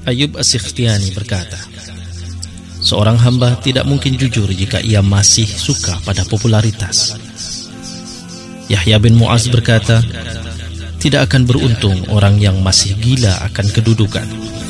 Ayyub As-Sikhtiyani berkata, seorang hamba tidak mungkin jujur jika ia masih suka pada popularitas. Yahya bin Mu'az berkata, tidak akan beruntung orang yang masih gila akan kedudukan.